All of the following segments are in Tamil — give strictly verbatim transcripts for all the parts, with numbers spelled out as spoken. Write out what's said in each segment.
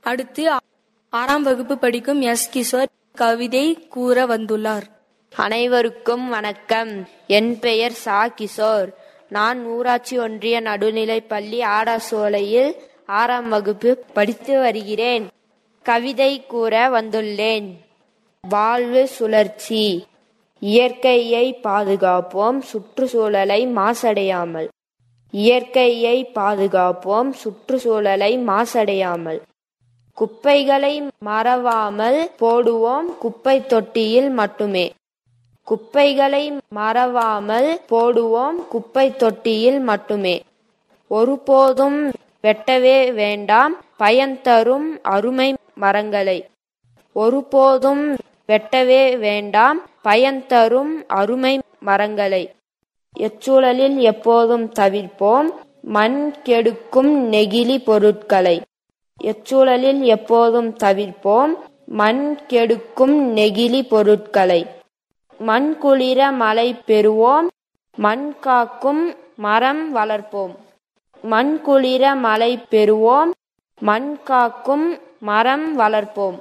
அடுத்து ஆறாம் வகுப்பு படிக்கும் எஸ் கிஷோர் கவிதை கூற வந்துள்ளார். அனைவருக்கும் வணக்கம். என் பெயர் சா கிஷோர். நான் ஊராட்சி ஒன்றிய நடுநிலைப்பள்ளி ஆடாசோலையில் ஆறாம் வகுப்பு படித்து வருகிறேன். கவிதை கூற வந்துள்ளேன். வாழ்வு சுழற்சி. இயற்கையை பாதுகாப்போம், சுற்றுச்சூழலை மாசடையாமல். இயற்கையை பாதுகாப்போம், சுற்றுச்சூழலை மாசடையாமல். குப்பைகளை மறவாமல் போடுவோம், குப்பை தொட்டியில் மட்டுமே. குப்பைகளை மறவாமல் போடுவோம், குப்பை தொட்டியில் மட்டுமே. ஒருபோதும் வெட்டவே வேண்டாம், பயன் தரும் அருமை மரங்களை. ஒருபோதும் வெட்டவே வேண்டாம், பயன் தரும் அருமை மரங்களை. எச்சூழலில் எப்போதும் தவிர்ப்போம், மண் கெடுக்கும் நெகிழி பொருட்களை. எச்சூழலில் எப்போதும் தவிர்ப்போம், மண் கெடுக்கும் நெகிழி பொருட்களை. மண் குளிர மழை பெறுவோம், மண் காக்கும் மரம் வளர்ப்போம். மண் குளிர மழை பெறுவோம், மண் காக்கும் மரம் வளர்ப்போம்.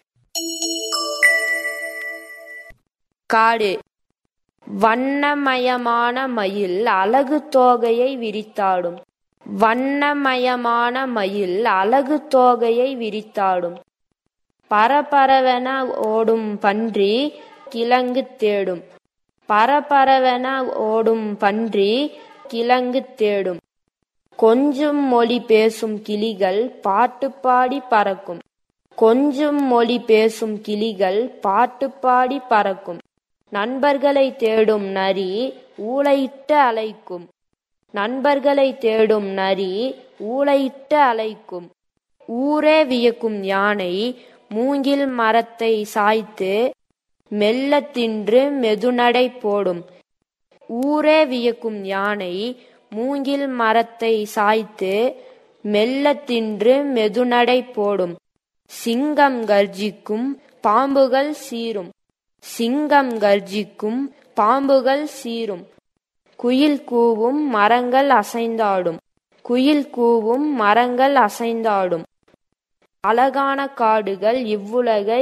காடு. வண்ணமயமான மயில் அழகு தோகையை விரித்தாடும். வண்ணமயமான மயில் அழகு தோகையை விரித்தாடும். பரபரவென ஓடும் பன்றி கிழங்கு தேடும். பரபரவென ஓடும் பன்றி கிழங்கு தேடும். கொஞ்சும் மொழி பேசும் கிளிகள் பாட்டு பாடி பறக்கும். கொஞ்சும் மொழி பேசும் கிளிகள் பாட்டு பாடி பறக்கும். நண்பர்களை தேடும் நரி ஊளையிட்டு அலைக்கும். நண்பர்களை தேடும் நரி ஊளையிட்டு அலைக்கும். ஊரே வியக்கும் யானை மூங்கில் மரத்தை சாய்த்து மெல்ல தின்று மெதுநடை போடும். ஊரே வியக்கும் யானை மூங்கில் மரத்தை சாய்த்து மெல்ல தின்று மெதுநடை போடும். சிங்கம் கர்ஜிக்கும், பாம்புகள் சீரும். சிங்கம் கர்ஜிக்கும், பாம்புகள் சீரும். குயில் கூவும், மரங்கள் அசைந்தாடும். குயில் கூவும், மரங்கள் அசைந்தாடும். அழகான காடுகள் இவ்வுலகை